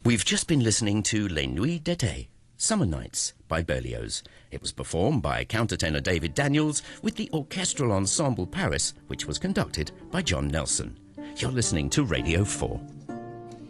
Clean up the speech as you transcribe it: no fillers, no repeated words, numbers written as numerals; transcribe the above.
We've just been listening to Les Nuits d'été, Summer Nights by Berlioz. It was performed by countertenor David Daniels with the Orchestral Ensemble Paris, which was conducted by John Nelson. You're listening to Radio 4.